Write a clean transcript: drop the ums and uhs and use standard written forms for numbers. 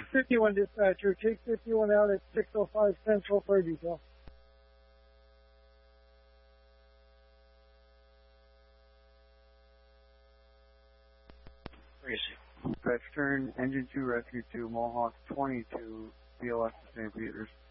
51 dispatcher, take 51 out at 605 Central for detail. Dispatch turn, engine 2, rescue 2, Mohawk 22, BLS to St. Peters.